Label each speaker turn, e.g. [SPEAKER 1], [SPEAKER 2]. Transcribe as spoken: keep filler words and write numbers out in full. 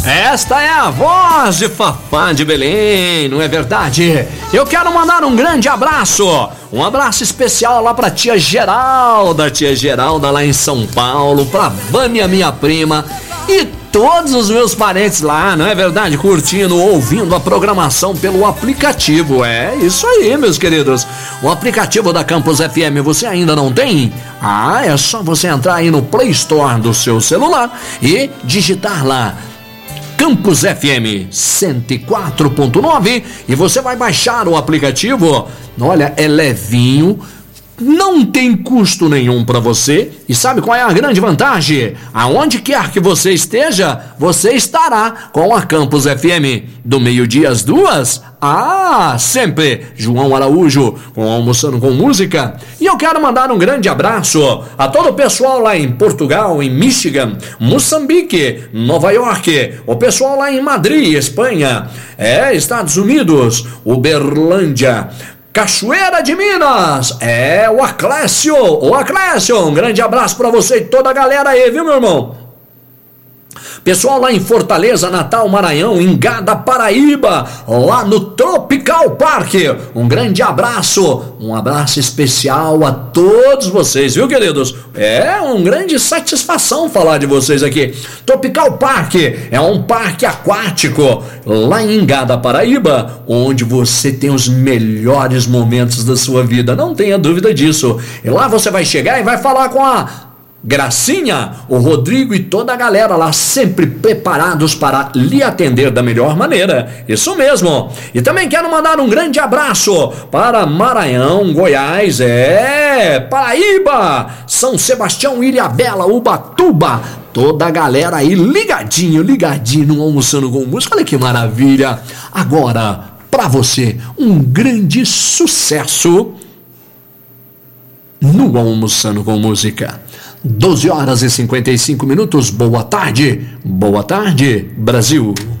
[SPEAKER 1] Esta é a voz de Fafá de Belém, não é verdade? Eu quero mandar um grande abraço, um abraço especial lá pra tia Geralda, tia Geralda lá em São Paulo, pra Vânia, minha prima, e todos os meus parentes lá, não é verdade? Curtindo, ouvindo a programação pelo aplicativo. É isso aí, meus queridos. O aplicativo da Campus F M você ainda não tem? Ah, é só você entrar aí no Play Store do seu celular e digitar lá Campus F M cento e quatro ponto nove e você vai baixar o aplicativo. Olha, é levinho, não tem custo nenhum para você. E sabe qual é a grande vantagem? Aonde quer que você esteja, você estará com a Campus F M. Do meio-dia às duas, ah, sempre João Araújo com Almoçando com Música. E eu quero mandar um grande abraço a todo o pessoal lá em Portugal, em Michigan, Moçambique, Nova York, o pessoal lá em Madrid, Espanha, é, Estados Unidos, Uberlândia, Cachoeira de Minas, é o Aclécio, o Aclécio, um grande abraço pra você e toda a galera aí, viu, meu irmão? Pessoal lá em Fortaleza, Natal, Maranhão, Engada, Paraíba, lá no Tropical Park, um grande abraço, um abraço especial a todos vocês, viu, queridos? É uma grande satisfação falar de vocês aqui. Tropical Park é um parque aquático lá em Engada, Paraíba, onde você tem os melhores momentos da sua vida, não tenha dúvida disso. E lá você vai chegar e vai falar com a Gracinha, o Rodrigo e toda a galera lá, sempre preparados para lhe atender da melhor maneira. Isso mesmo. E também quero mandar um grande abraço para Maranhão, Goiás, é, Paraíba, São Sebastião, Ilhabela, Ubatuba, toda a galera aí ligadinho, ligadinho no Almoçando com Música. Olha que maravilha. Agora, para você, um grande sucesso no Almoçando com Música. doze horas e cinquenta e cinco minutos. Boa tarde, boa tarde, Brasil.